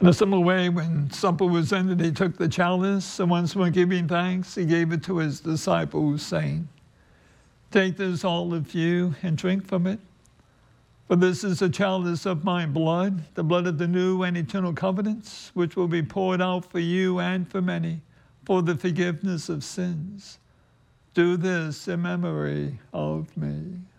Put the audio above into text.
In a similar way, when supper was ended, he took the chalice, and once more giving thanks, he gave it to his disciples, saying, "Take this, all of you, and drink from it. For this is the chalice of my blood, the blood of the new and eternal covenants, which will be poured out for you and for many for the forgiveness of sins. Do this in memory of me."